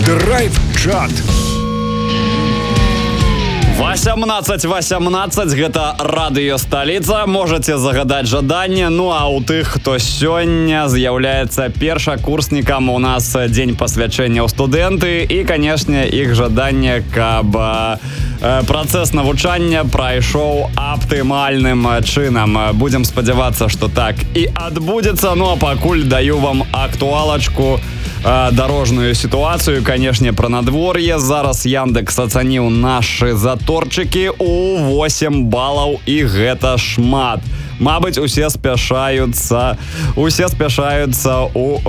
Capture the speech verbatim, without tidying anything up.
Драйв-чат. восемнадцать восемнадцать, гэта радыё-сталіца. Можаце загадаць жаданне. Ну а у тых, хто сёння з'яўляецца першакурснікам, у нас дзень пасвячэння ў студэнты і, канешне, іх жаданне, каб працэс навучання прайшоў аптымальным чынам. Будзем спадзявацца, што так і адбудзецца. Ну а пакуль даю вам актуалачку, дорожную ситуацию, конечно, про надворье. Зараз Яндекс ацаніў наши заторчики у восемь баллов, и гэта шмат. Мабыць, усе спяшаюцца, усе спяшаюцца у